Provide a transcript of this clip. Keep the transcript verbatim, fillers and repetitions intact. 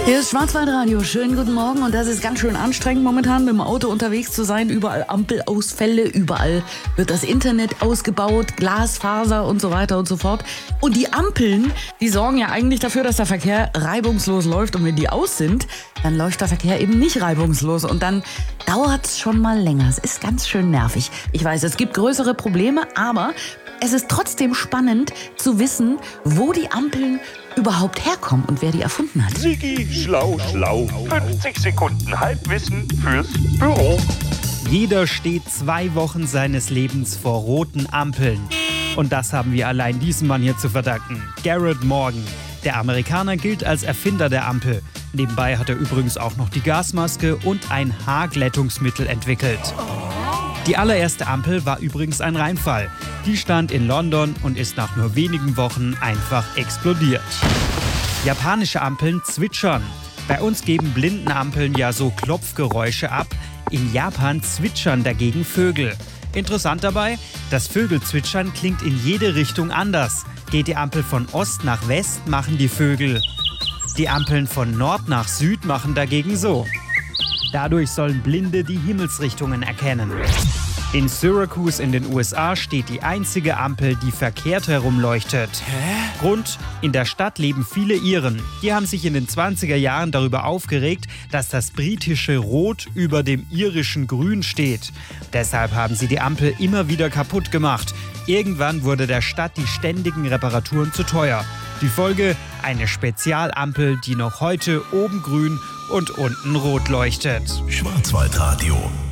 Hier ist Schwarzwaldradio. Schönen guten Morgen. Und das ist ganz schön anstrengend momentan, mit dem Auto unterwegs zu sein. Überall Ampelausfälle, überall wird das Internet ausgebaut, Glasfaser und so weiter und so fort. Und die Ampeln, die sorgen ja eigentlich dafür, dass der Verkehr reibungslos läuft. Und wenn die aus sind, dann läuft der Verkehr eben nicht reibungslos. Und dann dauert es schon mal länger. Es ist ganz schön nervig. Ich weiß, es gibt größere Probleme, aber es ist trotzdem spannend zu wissen, wo die Ampeln überhaupt herkommen und wer die erfunden hat. Sigi, schlau, schlau. fünfzig Sekunden Halbwissen fürs Büro. Jeder steht zwei Wochen seines Lebens vor roten Ampeln. Und das haben wir allein diesem Mann hier zu verdanken. Garrett Morgan. Der Amerikaner gilt als Erfinder der Ampel. Nebenbei hat er übrigens auch noch die Gasmaske und ein Haarglättungsmittel entwickelt. Die allererste Ampel war übrigens ein Reinfall. Die stand in London und ist nach nur wenigen Wochen einfach explodiert. Japanische Ampeln zwitschern. Bei uns geben Blindenampeln ja so Klopfgeräusche ab. In Japan zwitschern dagegen Vögel. Interessant dabei, das Vögelzwitschern klingt in jede Richtung anders. Geht die Ampel von Ost nach West, machen die Vögel. Die Ampeln von Nord nach Süd machen dagegen so. Dadurch sollen Blinde die Himmelsrichtungen erkennen. In Syracuse in den U S A steht die einzige Ampel, die verkehrt herum leuchtet. Hä? Grund: In der Stadt leben viele Iren. Die haben sich in den zwanziger Jahren darüber aufgeregt, dass das britische Rot über dem irischen Grün steht. Deshalb haben sie die Ampel immer wieder kaputt gemacht. Irgendwann wurde der Stadt die ständigen Reparaturen zu teuer. Die Folge: eine Spezialampel, die noch heute oben grün und unten rot leuchtet. Schwarzwaldradio.